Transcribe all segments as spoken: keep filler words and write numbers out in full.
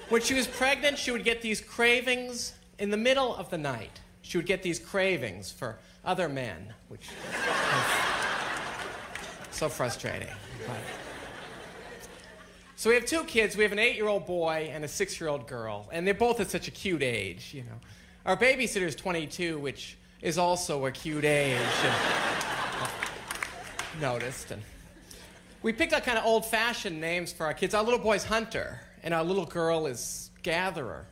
When she was pregnant, she would get these cravings in the middle of the night. She would get these cravings for other men, which was so frustrating. But... So we have two kids. We have an eight-year-old boy and a six-year-old girl, and they're both at such a cute age, you know. Our babysitter is twenty-two, which is also a cute age. And noticed. And we picked out kind of old-fashioned names for our kids. Our little boy's Hunter, and our little girl is Gatherer.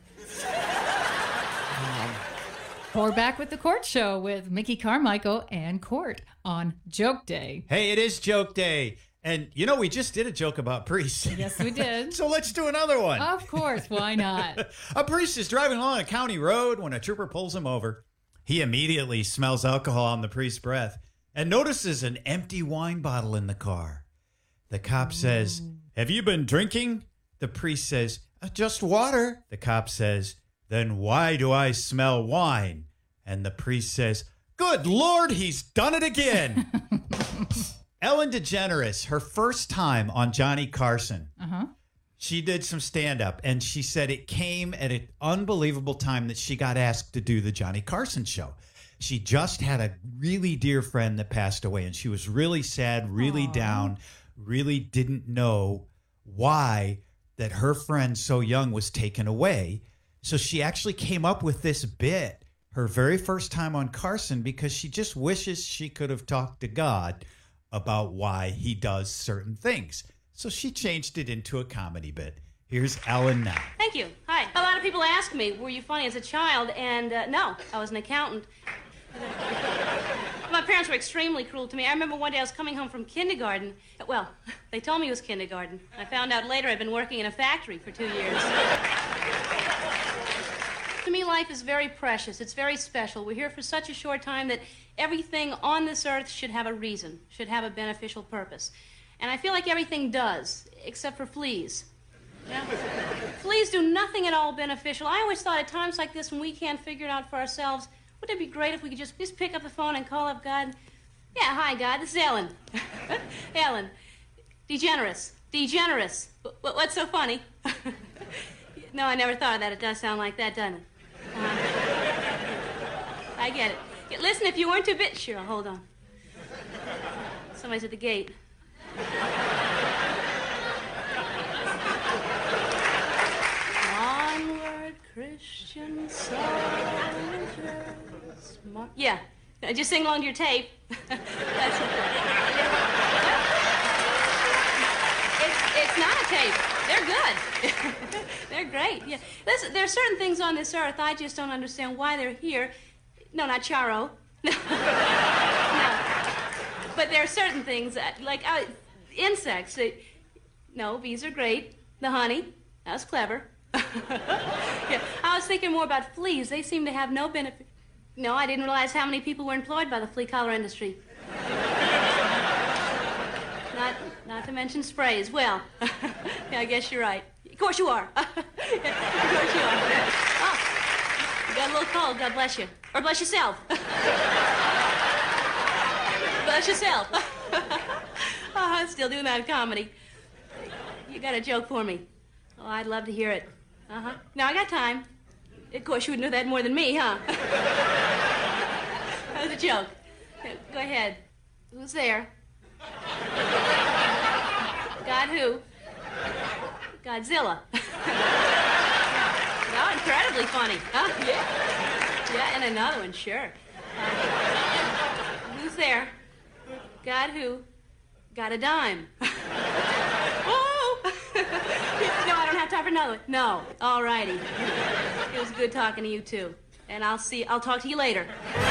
um, We're back with the Court Show with Mickey Carmichael and Court on Joke Day. Hey, it is Joke Day. And, you know, we just did a joke about priests. Yes, we did. So let's do another one. Of course, why not? A priest is driving along a county road when a trooper pulls him over. He immediately smells alcohol on the priest's breath and notices an empty wine bottle in the car. The cop says, "Have you been drinking?" The priest says, uh, "Just water." The cop says, "Then why do I smell wine?" And the priest says, "Good Lord, he's done it again." Ellen DeGeneres, her first time on Johnny Carson, uh-huh. she did some stand-up, and she said it came at an unbelievable time that she got asked to do the Johnny Carson show. She just had a really dear friend that passed away, and she was really sad, really Aww. down, really didn't know why that her friend so young was taken away. So she actually came up with this bit, her very first time on Carson, because she just wishes she could have talked to God about why he does certain things. So she changed it into a comedy bit. Here's Ellen now. Thank you. Hi. A lot of people ask me, were you funny as a child? And uh, no, I was an accountant. My parents were extremely cruel to me. I remember one day I was coming home from kindergarten. Well, they told me it was kindergarten. I found out later I'd been working in a factory for two years. To me, life is very precious. It's very special. We're here for such a short time that everything on this earth should have a reason, should have a beneficial purpose. And I feel like everything does, except for fleas. You know? Fleas do nothing at all beneficial. I always thought at times like this when we can't figure it out for ourselves, wouldn't it be great if we could just, just pick up the phone and call up God? Yeah, hi, God, this is Ellen. Ellen. DeGeneres. DeGeneres. W- what's so funny? No, I never thought of that. It does sound like that, doesn't it? Uh, I get it. Yeah, listen, if you weren't too bit... Sure, hold on. Somebody's at the gate. Onward, Christian soldiers. Mar- yeah, just sing along to your tape. That's it. It's, it's not a tape. They're good. They're great. Yeah. Listen, there are certain things on this earth I just don't understand why they're here. No, not Charo. No. But there are certain things, that, like uh, insects. Uh, no, bees are great. The honey, that was clever. Yeah. I was thinking more about fleas. They seem to have no benefit. No, I didn't realize how many people were employed by the flea collar industry. Not, not to mention sprays. Well, yeah, I guess you're right. Of course you are. Of course you are. Oh, you got a little cold. God bless you. Or bless yourself. Bless yourself. Oh, I'm still doing that comedy. You got a joke for me? Oh, I'd love to hear it. Uh-huh. Now, I got time. Of course, you would know that more than me, huh? That was a joke. Go ahead. Who's there? God who? Godzilla. Oh, incredibly funny. Huh? Yeah. Yeah, and another one, sure. Uh, who's there? God who? Got a dime. Oh! No, I don't have time for another one. No. All righty. It was good talking to you, too. And I'll see, I'll talk to you later.